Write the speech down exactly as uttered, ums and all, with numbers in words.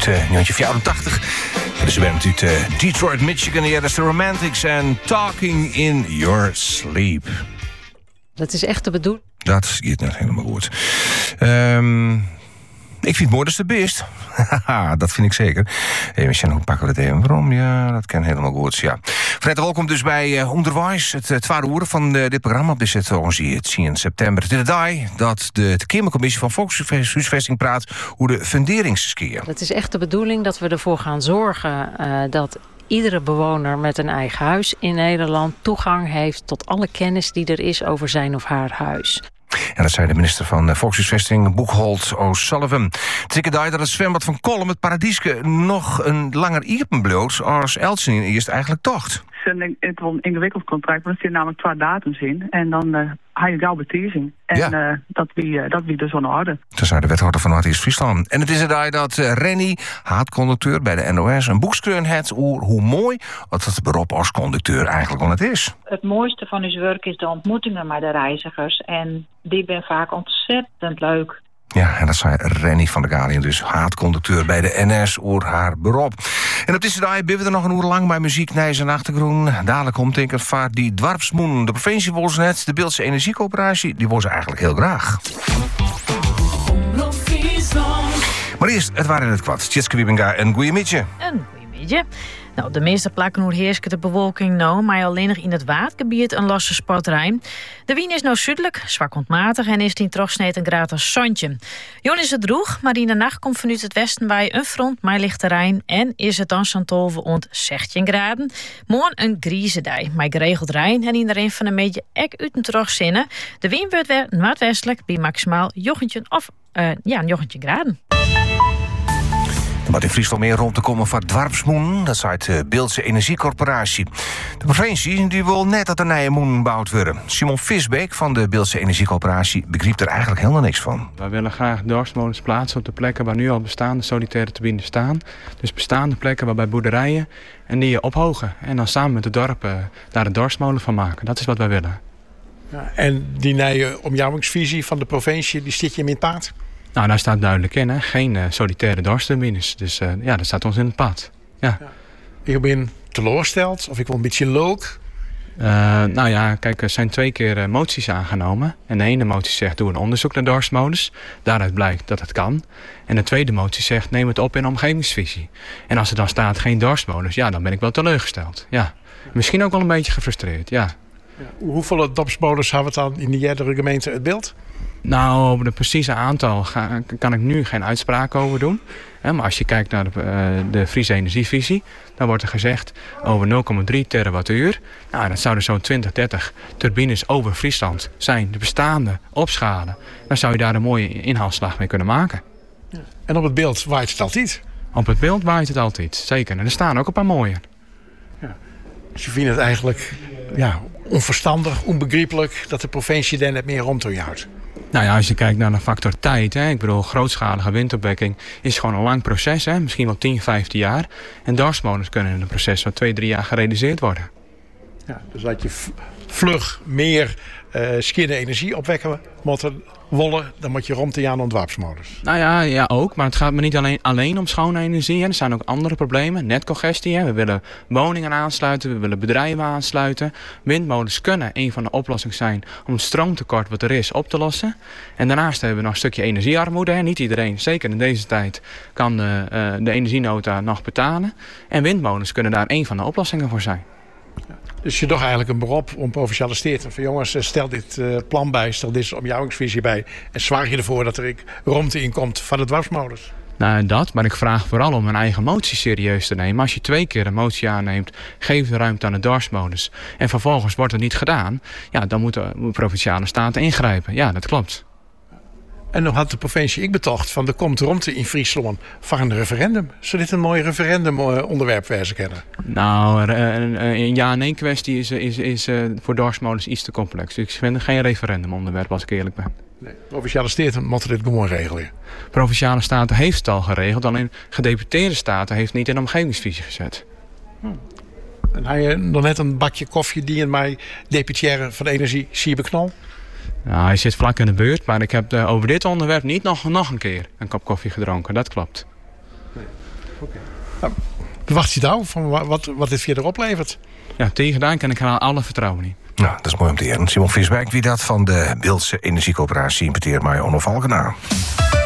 uit uh, negentien vierentachtig. Dat is band uit uh, Detroit, Michigan. Ja, dat is de Romantics en Talking in Your Sleep. Dat is echt de bedoeling. Dat is net helemaal goed. Um, ik vind het mooi dat ze best. Haha, dat vind ik zeker. Hey, misschien hoe pakken we het even waarom? Ja, dat kan helemaal goed. Ja. Fred, welkom dus bij uh, Onderwijs. Het uh, tweede uur van uh, dit programma. Op dit is het tien september. Dit is de dag dat de, de Kamercommissie van Volkshuisvesting praat hoe de funderingsskiën. Het is echt de bedoeling dat we ervoor gaan zorgen uh, dat iedere bewoner met een eigen huis in Nederland toegang heeft tot alle kennis die er is over zijn of haar huis. En dat zei de minister van Volkshuisvesting, Boekholt O'Sullivan. Het is dat het zwembad van Kolm, het Paradieske, nog een langer iepen bloot als Elsen in eerst eigenlijk tocht. Het is een, een ingewikkeld contract, want er zitten namelijk twee datums in. En dan uh, ga je gauw betiezing. En ja. uh, dat wie uh, dat wie dus aan de orde. Dat zei de wethouder van Noord-Friesland. En het is het dat uh, Renny, haatconducteur bij de N O S, een boekskreun heeft over hoe mooi dat het beroep als conducteur eigenlijk wel het is. Het mooiste van uw werk is de ontmoetingen met de reizigers. En die zijn vaak ontzettend leuk. Ja, en dat zei Renny van der Galien, dus haatconducteur bij de N S, over haar beroep. En op deze dag hebben we er nog een uur lang bij muziek, Nijs en achtergroen. Dadelijk komt denk ik vaart die dwarfsmoen. De provincie wil ze net, de Beeldse Energiecoöperatie, die wil ze eigenlijk heel graag. Maar eerst, het waren het kwad. Tjitske Wiebinga en goeiemidje. Een goeiemidje. Nou, de meeste plekken hoe heerst de bewolking nou, maar alleen nog in het waardgebied een losse spotterrein. De wind is nou zuidelijk, zwak ontmatig en is die terugsneed een graad als zandje. Jon is het droeg, maar in de nacht komt vanuit het westen bij een front, maar ligt terrein en is het dan zantolven ont zestien graden. Morgen een grieze dag, maar geregeld rein en iedereen van een beetje ek uit een terugzinnen. De wind wordt weer noordwestelijk bij maximaal jochentje of uh, ja, een jochentje graden. Wat in Friesland meer rond te komen van dwarfsmoen, dat zei de Beeldse Energiecorporatie. De provincie die wil net dat er nieuwe moen gebouwd worden. Simon Visbeek van de Beeldse Energiecorporatie begreep er eigenlijk helemaal niks van. Wij willen graag dorpsmolens plaatsen op de plekken waar nu al bestaande solitaire turbines staan. Dus bestaande plekken waarbij boerderijen en die je ophogen. En dan samen met de dorpen daar een dorpsmolen van maken. Dat is wat wij willen. Ja, en die nieuwe omjouwingsvisie van de provincie, die stiet je hem in het paard? Nou, daar staat duidelijk in, hè? Geen uh, solitaire dorpsturbines. Dus uh, ja, dat staat ons in het pad. Ja. Ja. Ik ben teleurgesteld of ik wil een beetje leuk. Uh, nou ja, kijk, er zijn twee keer uh, moties aangenomen. En de ene motie zegt, doe een onderzoek naar dorpsmolens. Daaruit blijkt dat het kan. En de tweede motie zegt, neem het op in omgevingsvisie. En als er dan staat geen dorpsmolens, ja, dan ben ik wel teleurgesteld. Ja. Misschien ook wel een beetje gefrustreerd, ja. Ja. Hoeveel dorpsmolens hebben we dan in de jerdere gemeente het beeld? Nou, over het precieze aantal ga, kan ik nu geen uitspraak over doen. He, maar als je kijkt naar de, uh, de Friese Energievisie, dan wordt er gezegd over nul komma drie terawattuur. Nou, dat zouden zo'n twintig, dertig turbines over Friesland zijn, de bestaande, opschalen. Dan zou je daar een mooie inhaalslag mee kunnen maken. Ja. En op het beeld waait het altijd? Op het beeld waait het altijd, zeker. En er staan ook een paar mooie. Ja. Dus je vindt het eigenlijk ja, onverstandig, onbegrijpelijk dat de provincie daar net meer rond toe houdt? Nou ja, als je kijkt naar de factor tijd, hè, ik bedoel, grootschalige windopwekking is gewoon een lang proces, hè, misschien wel tien, vijftien jaar. En dorpsmolens kunnen in een proces van twee, drie jaar gerealiseerd worden. Ja, dus dat je vlug meer uh, skidde energie opwekken moet wollen, dan moet je rond te gaan aan dwarpsmolens. Nou ja, ja, ook, maar het gaat me niet alleen, alleen om schone energie. Hè. Er zijn ook andere problemen, netcongestie. Hè. We willen woningen aansluiten, we willen bedrijven aansluiten. Windmolens kunnen een van de oplossingen zijn om het stroomtekort wat er is op te lossen. En daarnaast hebben we nog een stukje energiearmoede. Hè. Niet iedereen, zeker in deze tijd, kan de, uh, de energienota nog betalen. En windmolens kunnen daar een van de oplossingen voor zijn. Ja. Dus je toch eigenlijk een beroep om provinciale steden. Van jongens, stel dit uh, plan bij, stel deze omjouwingsvisie bij. En zwaar je ervoor dat er ruimte in komt van de dwarfsmolens. Nou, dat, maar ik vraag vooral om een eigen motie serieus te nemen. Als je twee keer een motie aanneemt, geef de ruimte aan de dorpsmolens. En vervolgens wordt het niet gedaan, ja, dan moeten de provinciale staten ingrijpen. Ja, dat klopt. En dan had de provincie ik betocht van er komt ruimte in Friesland voor een referendum. Zou dit een mooi referendumonderwerp wezen kennen? Nou, een, een ja-nee kwestie is, is, is uh, voor dorpsmolens iets te complex. Dus ik vind het geen referendumonderwerp als ik eerlijk ben. Nee, provinciale staten moeten dit gewoon regelen. Provinciale staten heeft het al geregeld, alleen gedeputeerde staten heeft niet in de omgevingsvisie gezet. Hmm. En had je nog net een bakje koffie die in mij deputaire van de energie Siebe Knol? Nou, hij zit vlak in de buurt, maar ik heb uh, over dit onderwerp niet nog, nog een keer een kop koffie gedronken. Dat klopt. Nee. Okay. Nou, wacht je nou van wat, wat dit verder oplevert? Ja, tegen daar kan ik er alle vertrouwen in. Nou, dat is mooi om te horen. Simon Viswijk, wie dat van de Beeldse Energiecoöperatie importeert mij Onno Valkenaar.